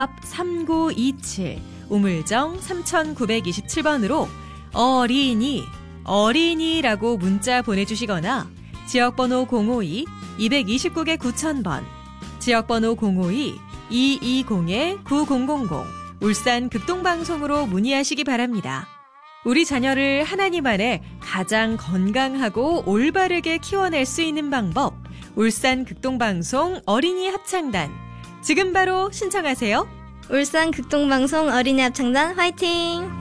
3927 우물정 3927번으로 어린이라고 문자 보내주시거나 지역번호 052-229개 9000번, 지역번호 052-220-9000 울산 극동방송으로 문의하시기 바랍니다. 우리 자녀를 하나님 안에 가장 건강하고 올바르게 키워낼 수 있는 방법, 울산 극동방송 어린이 합창단. 지금 바로 신청하세요. 울산 극동방송 어린이 합창단 화이팅!